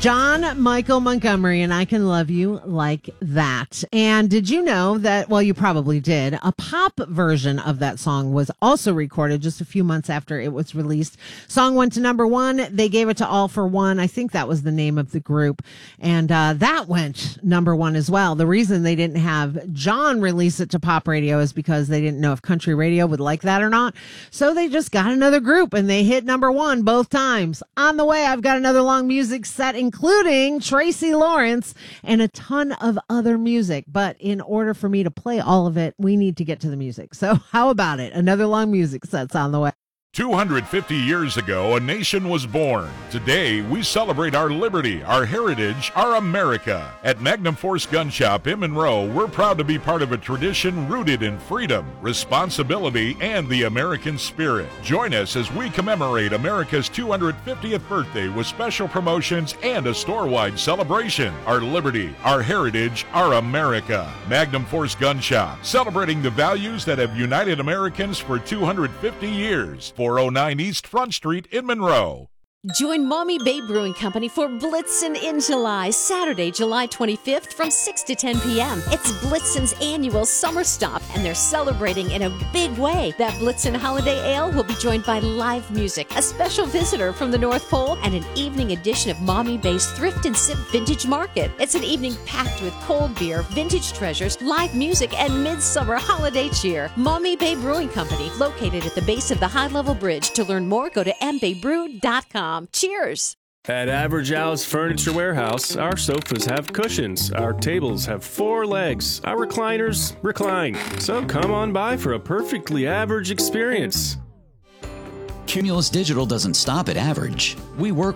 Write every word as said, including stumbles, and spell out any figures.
John Michael Montgomery and I Can Love You Like That. And did you know that, well, you probably did, a pop version of that song was also recorded just a few months after it was released. Song went to number one. They gave it to All for One. I think that was the name of the group. And uh, that went number one as well. The reason they didn't have John release it to pop radio is because they didn't know if country radio would like that or not. So they just got another group and they hit number one both times. On the way, I've got another long music set, including Tracy Lawrence and a ton of other music. But in order for me to play all of it, we need to get to the music. So how about it? Another long music set's on the way. two hundred fifty years ago, a nation was born. Today, we celebrate our liberty, our heritage, our America. At Magnum Force Gun Shop in Monroe, we're proud to be part of a tradition rooted in freedom, responsibility, and the American spirit. Join us as we commemorate America's two hundred fiftieth birthday with special promotions and a store-wide celebration. Our liberty, our heritage, our America. Magnum Force Gun Shop, celebrating the values that have united Americans for two hundred fifty years. four oh nine East Front Street in Monroe. Join Mommy Bay Brewing Company for Blitzen in July, Saturday, July twenty-fifth from six to ten p.m. It's Blitzen's annual summer stop, and they're celebrating in a big way. That Blitzen Holiday Ale will be joined by live music, a special visitor from the North Pole, and an evening edition of Mommy Bay's Thrift and Sip Vintage Market. It's an evening packed with cold beer, vintage treasures, live music, and midsummer holiday cheer. Mommy Bay Brewing Company, located at the base of the High Level Bridge. To learn more, go to m bay brew dot com. Cheers! At Average Al's Furniture Warehouse, our sofas have cushions, our tables have four legs, our recliners recline. So come on by for a perfectly average experience. Cumulus Digital doesn't stop at average. We work